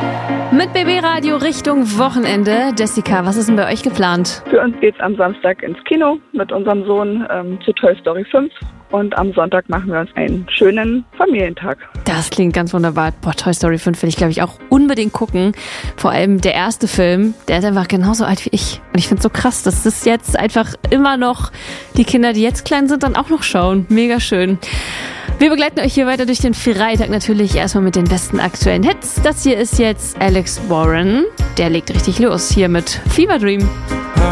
Mit BB Radio Richtung Wochenende. Jessica, was ist denn bei euch geplant? Für uns geht's am Samstag ins Kino mit unserem Sohn zu Toy Story 5. Und am Sonntag machen wir uns einen schönen Familientag. Das klingt ganz wunderbar. Boah, Toy Story 5 will ich, glaube ich, auch unbedingt gucken. Vor allem der erste Film, der ist einfach genauso alt wie ich. Und ich finde es so krass, dass das jetzt einfach immer noch die Kinder, die jetzt klein sind, dann auch noch schauen. Mega schön. Wir begleiten euch hier weiter durch den Freitag natürlich erstmal mit den besten aktuellen Hits. Das hier ist jetzt Alex Warren. Der legt richtig los hier mit Fever Dream.